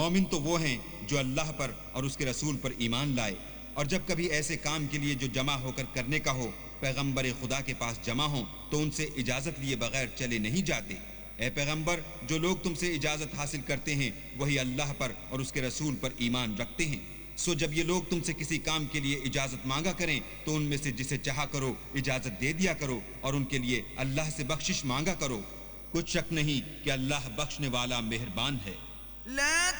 मोमिन तो वो हैं जो अल्लाह पर और उसके रसूल पर ईमान लाए और जब कभी ऐसे काम के लिए जो जमा होकर करने का हो पैगंबर खुदा के पास जमा हो तो उनसे इजाज़त लिए बगैर चले नहीं जाते। ए पैगंबर, जो लोग तुमसे इजाज़त हासिल करते हैं वही अल्लाह पर और उसके रसूल पर ईमान रखते हैं। सो जब ये लोग तुमसे किसी काम के लिए इजाज़त मांगा करें तो उनमें से जिसे चाहा करो इजाज़त दे दिया करो और उनके लिए अल्लाह से बख्शिश मांगा करो। कुछ शक नहीं कि अल्लाह बख्शने वाला मेहरबान है।